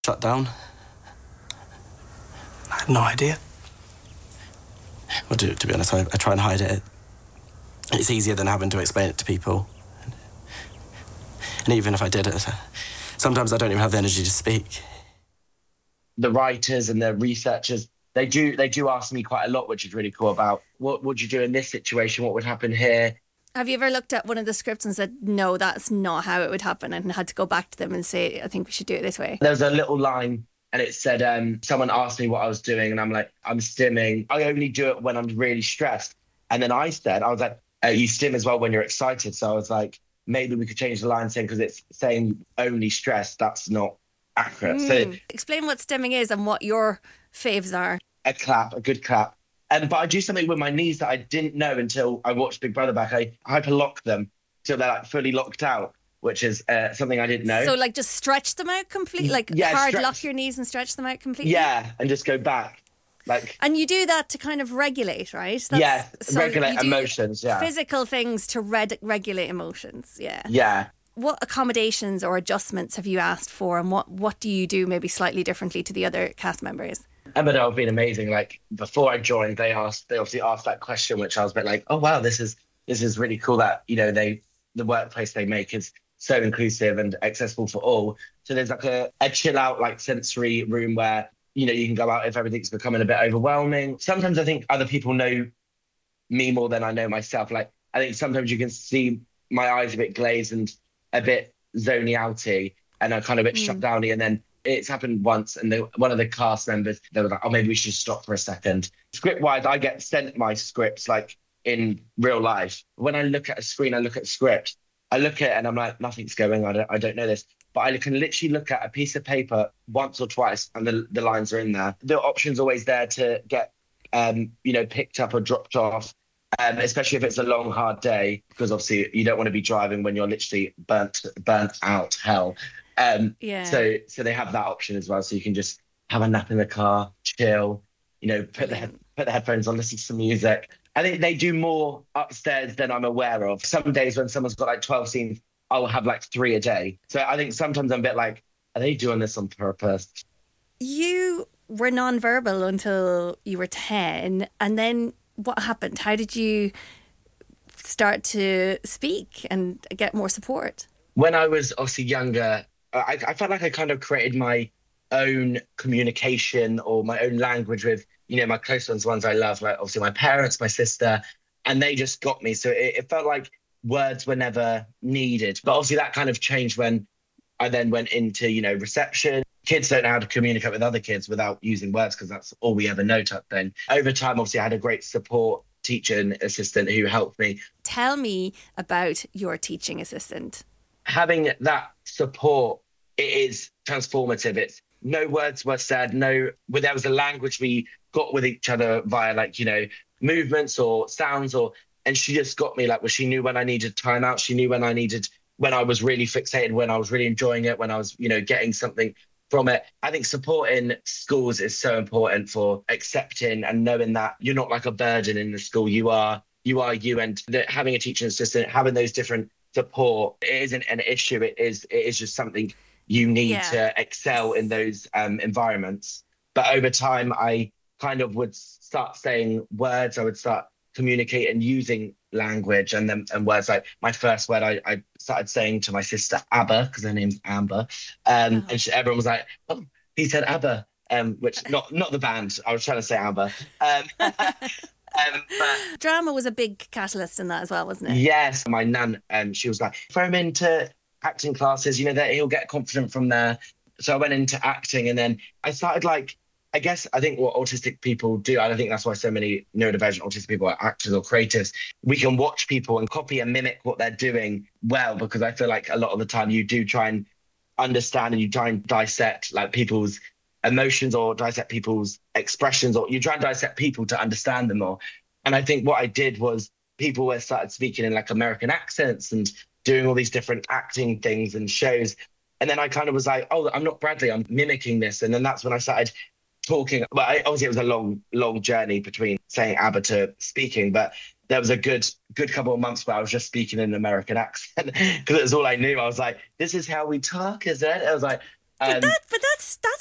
shut down. I had no idea. Well, to be honest, I try and hide it. It's easier than having to explain it to people. And even if I did it, sometimes I don't even have the energy to speak. The writers and the researchers, they do ask me quite a lot, which is really cool, about what would you do in this situation? What would happen here? Have you ever looked at one of the scripts and said, no, that's not how it would happen, and had to go back to them and say, I think we should do it this way? There was a little line and it said, someone asked me what I was doing and I'm like, I'm stimming. I only do it when I'm really stressed. And then I was like, you stim as well when you're excited. So I was like, maybe we could change the line saying, because it's saying only stressed, that's not accurate. So explain what stimming is and what your faves are. A good clap. But I do something with my knees that I didn't know until I watched Big Brother back. I hyperlock them till they're like fully locked out, which is something I didn't know. So like just stretch them out completely? Like lock your knees and stretch them out completely? Yeah, and just go back. And you do that to kind of regulate, right? Regulate emotions, yeah. Physical things to regulate emotions, yeah. Yeah. What accommodations or adjustments have you asked for, and what do you do maybe slightly differently to the other cast members? Emmerdale have been amazing. Like, before I joined, they obviously asked that question, which I was a bit like, oh wow, this is really cool that, you know, the workplace they make is so inclusive and accessible for all. So there's like a chill out, like, sensory room where, you know, you can go out if everything's becoming a bit overwhelming. Sometimes I think other people know me more than I know myself. Like, I think sometimes you can see my eyes a bit glazed and a bit zony outy, and I'm kind of a bit shut downy. And then it's happened once, and one of the cast members, they were like, oh, maybe we should stop for a second. Script-wise, I get sent my scripts like in real life. When I look at a screen, I look at a script, I look at it and I'm like, nothing's going on. I don't know this. But I can literally look at a piece of paper once or twice and the lines are in there. The option's always there to get, picked up or dropped off, especially if it's a long, hard day, because obviously you don't want to be driving when you're literally burnt out hell. So they have that option as well. So you can just have a nap in the car, chill, put the headphones on, listen to some music. I think they do more upstairs than I'm aware of. Some days when someone's got like 12 scenes, I'll have like 3 a day. So I think sometimes I'm a bit like, are they doing this on purpose? You were non-verbal until you were 10. And then what happened? How did you start to speak and get more support? When I was obviously younger, I felt like I kind of created my own communication or my own language with, my close ones I love, like obviously my parents, my sister, and they just got me. So it felt like words were never needed. But obviously that kind of changed when I then went into, reception. Kids don't know how to communicate with other kids without using words, because that's all we ever know type thing. Over time, obviously, I had a great support teacher and assistant who helped me. Tell me about your teaching assistant. Having that support, it is transformative. It's no words were said, there was a language we got with each other via movements or sounds, and she just got me she knew when I needed time out. She knew when I was really fixated, when I was really enjoying it, when I was, getting something from it. I think support in schools is so important for accepting and knowing that you're not like a burden in the school. You are you, and having a teaching assistant, having those different support, it isn't an issue. It is just something you need to excel in those environments. But over time, I kind of would start saying words. I would start communicating using language and words. Like my first word, I started saying to my sister Abba, because her name's Amber, and everyone was like, "Oh, he said Abba," which not the band. I was trying to say Amber. But drama was a big catalyst in that as well, wasn't it? Yes, my nan, she was like, throw him into acting classes. That he'll get confident from there. So I went into acting, and then I started I think what autistic people do, and I think that's why so many neurodivergent autistic people are actors or creatives, we can watch people and copy and mimic what they're doing well, because I feel like a lot of the time you do try and understand and you try and dissect people's emotions or dissect people's expressions, or you try and dissect people to understand them more. And I think what I did was people were started speaking in American accents and doing all these different acting things and shows. And then I kind of was like, oh, I'm not Bradley, I'm mimicking this. And then that's when I started talking. But obviously it was a long journey between saying Abba to speaking, but there was a good couple of months where I was just speaking in an American accent because it was all I knew. I was like, this is how we talk, is it? I was like, But that's